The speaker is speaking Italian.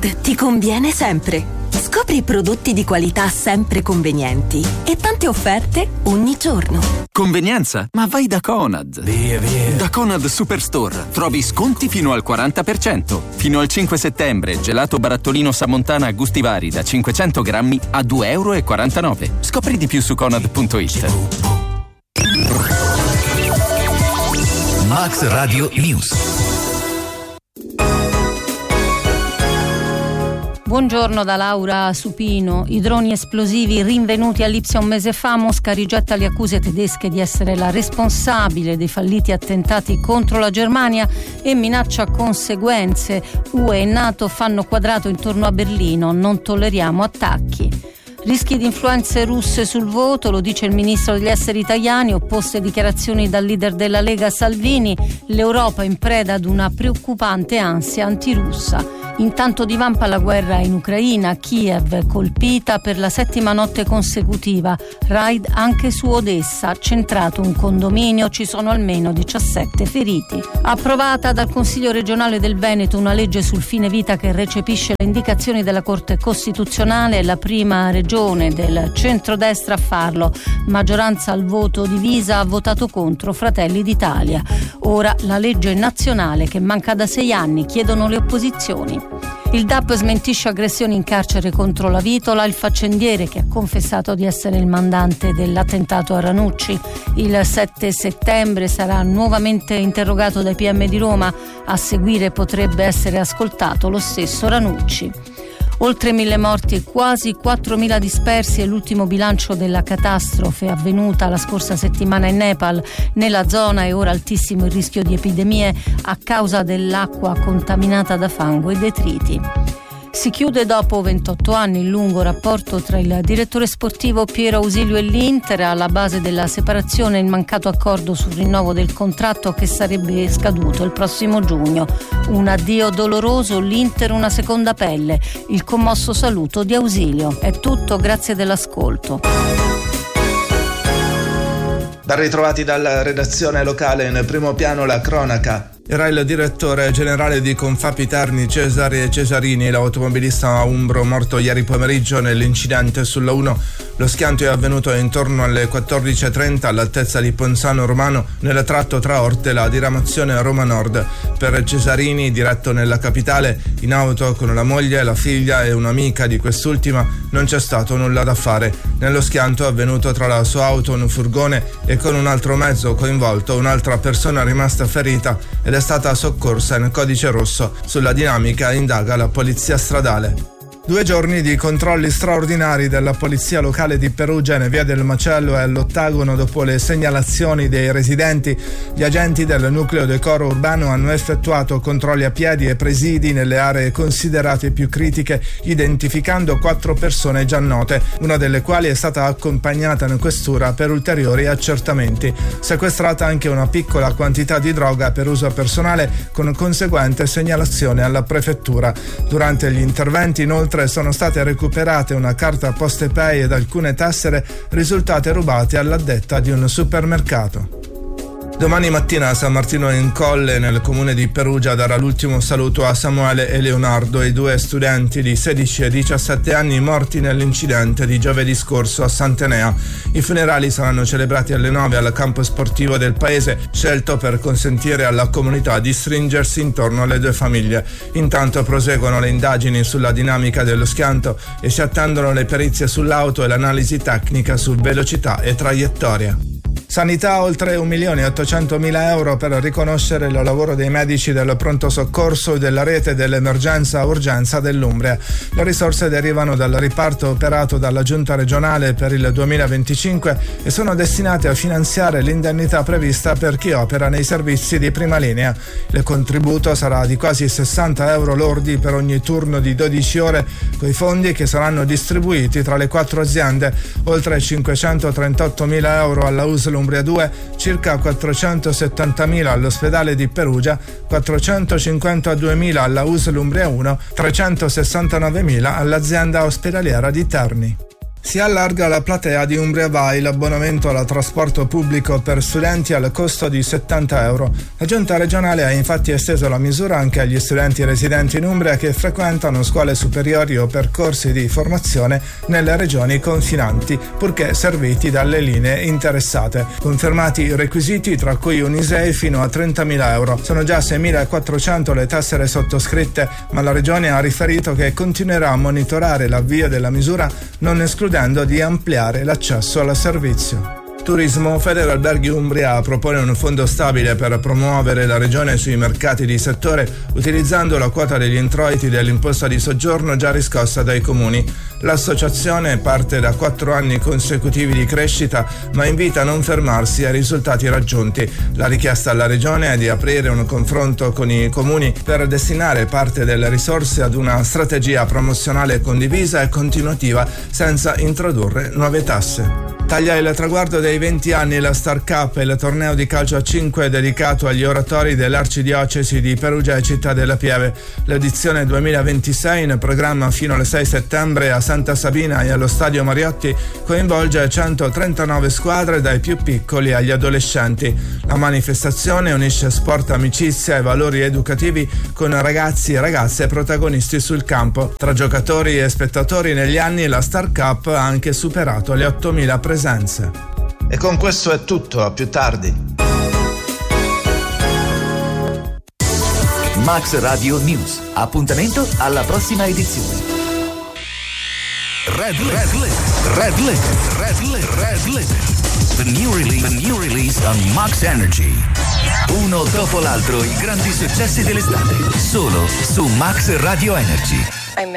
Conad ti conviene sempre. Scopri prodotti di qualità sempre convenienti e tante offerte ogni giorno. Convenienza? Ma vai da Conad. Via. Da Conad Superstore trovi sconti fino al 40%. Fino al 5 settembre gelato barattolino Sammontana a gusti vari da 500 grammi a €2,49. Scopri di più su conad.it. Max Radio News. Buongiorno da Laura Supino. I droni esplosivi rinvenuti a Lipsia un mese fa. Mosca rigetta le accuse tedesche di essere la responsabile dei falliti attentati contro la Germania e minaccia conseguenze. UE e NATO fanno quadrato intorno a Berlino. Non tolleriamo attacchi. Rischi di influenze russe sul voto, lo dice il ministro degli esteri italiani, opposte dichiarazioni dal leader della Lega Salvini, l'Europa in preda ad una preoccupante ansia antirussa. Intanto divampa la guerra in Ucraina, Kiev colpita per la 7ª notte consecutiva, raid anche su Odessa, centrato un condominio, ci sono almeno 17 feriti. Approvata dal Consiglio regionale del Veneto una legge sul fine vita che recepisce le indicazioni della Corte Costituzionale, la prima regione del centrodestra a farlo, maggioranza al voto divisa, ha votato contro Fratelli d'Italia. Ora la legge nazionale che manca da 6 anni, chiedono le opposizioni. Il DAP smentisce aggressioni in carcere contro la Vitola, il faccendiere che ha confessato di essere il mandante dell'attentato a Ranucci. Il 7 settembre sarà nuovamente interrogato dai PM di Roma, a seguire potrebbe essere ascoltato lo stesso Ranucci. Oltre 1.000 morti e quasi 4.000 dispersi è l'ultimo bilancio della catastrofe avvenuta la scorsa settimana in Nepal. Nella zona è ora altissimo il rischio di epidemie a causa dell'acqua contaminata da fango e detriti. Si chiude dopo 28 anni il lungo rapporto tra il direttore sportivo Piero Ausilio e l'Inter. Alla base della separazione il mancato accordo sul rinnovo del contratto che sarebbe scaduto il prossimo giugno. Un addio doloroso, l'Inter una seconda pelle. Il commosso saluto di Ausilio. È tutto, grazie dell'ascolto. Ben ritrovati dalla redazione locale, in primo piano la cronaca. Era il direttore generale di Confapi Terni Cesare Cesarini, l'automobilista umbro morto ieri pomeriggio nell'incidente sulla 1. Lo schianto è avvenuto intorno alle 14.30 all'altezza di Ponzano Romano, nel tratto tra Orte e la diramazione Roma Nord. Per Cesarini, diretto nella capitale, in auto con la moglie, la figlia e un'amica di quest'ultima, non c'è stato nulla da fare. Nello schianto avvenuto tra la sua auto, un furgone e con un altro mezzo coinvolto, un'altra persona rimasta ferita ed è stata soccorsa in codice rosso. Sulla dinamica indaga la polizia stradale. 2 giorni di controlli straordinari della polizia locale di Perugia in via del Macello e all'Ottagono dopo le segnalazioni dei residenti. Gli agenti del nucleo decoro urbano hanno effettuato controlli a piedi e presidi nelle aree considerate più critiche, identificando 4 persone già note, una delle quali è stata accompagnata in questura per ulteriori accertamenti. Sequestrata anche una piccola quantità di droga per uso personale, con conseguente segnalazione alla prefettura. Durante gli interventi inoltre sono state recuperate una carta PostePay ed alcune tessere risultate rubate all'addetta di un supermercato. Domani mattina a San Martino in Colle, nel comune di Perugia, darà l'ultimo saluto a Samuele e Leonardo, i 2 studenti di 16 e 17 anni morti nell'incidente di giovedì scorso a Sant'Enea. I funerali saranno celebrati alle 9 al campo sportivo del paese, scelto per consentire alla comunità di stringersi intorno alle 2 famiglie. Intanto proseguono le indagini sulla dinamica dello schianto e si attendono le perizie sull'auto e l'analisi tecnica su velocità e traiettoria. Sanità, oltre 1.800.000 euro per riconoscere il lavoro dei medici del pronto soccorso e della rete dell'emergenza-urgenza dell'Umbria. Le risorse derivano dal riparto operato dalla Giunta regionale per il 2025 e sono destinate a finanziare l'indennità prevista per chi opera nei servizi di prima linea. Il contributo sarà di quasi 60 euro lordi per ogni turno di 12 ore, coi fondi che saranno distribuiti tra le 4 aziende, oltre 538.000 euro alla USL Umbria 2, circa 470.000 all'ospedale di Perugia, 452.000 alla USL Umbria 1, 369.000 all'azienda ospedaliera di Terni. Si allarga la platea di Umbria Vai, l'abbonamento al trasporto pubblico per studenti al costo di €70. La Giunta regionale ha infatti esteso la misura anche agli studenti residenti in Umbria che frequentano scuole superiori o percorsi di formazione nelle regioni confinanti, purché serviti dalle linee interessate. Confermati i requisiti, tra cui un ISEE fino a €30.000. Sono già 6.400 le tessere sottoscritte, ma la regione ha riferito che continuerà a monitorare l'avvio della misura, non escludendo di ampliare l'accesso al servizio. Turismo. Federalberghi Umbria propone un fondo stabile per promuovere la regione sui mercati di settore utilizzando la quota degli introiti dell'imposta di soggiorno già riscossa dai comuni. L'associazione parte da 4 anni consecutivi di crescita, ma invita a non fermarsi ai risultati raggiunti. La richiesta alla regione è di aprire un confronto con i comuni per destinare parte delle risorse ad una strategia promozionale condivisa e continuativa senza introdurre nuove tasse. Taglia il traguardo dei 20 anni la Star Cup, il torneo di calcio a 5 dedicato agli oratori dell'Arcidiocesi di Perugia e Città della Pieve. L'edizione 2026, in programma fino al 6 settembre a Santa Sabina e allo Stadio Mariotti, coinvolge 139 squadre dai più piccoli agli adolescenti. La manifestazione unisce sport, amicizia e valori educativi con ragazzi e ragazze protagonisti sul campo. Tra giocatori e spettatori negli anni la Star Cup ha anche superato le 8.000 presenze. E con questo è tutto, a più tardi. Max Radio News. Appuntamento alla prossima edizione. Red Limit. The new release on Max Energy. Uno dopo l'altro i grandi successi dell'estate. Solo su Max Radio Energy.